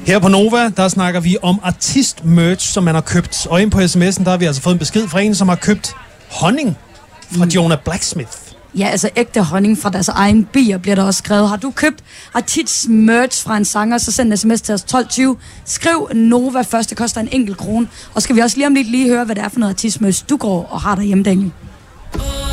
Her på Nova, der snakker vi om artist-merch, som man har købt. Og ind på sms'en, der har vi altså fået en besked fra en, som har købt honning fra Jonah Blacksmith. Ja, altså ægte honning fra deres egen bier, bliver der også skrevet. Har du købt artist-merch fra en sanger, så send en sms til os 1220. Skriv Nova først, det koster 1 krone. Og skal vi også lige om lidt lige høre, hvad det er for noget artist-merch, du går og har derhjemme, Daniel.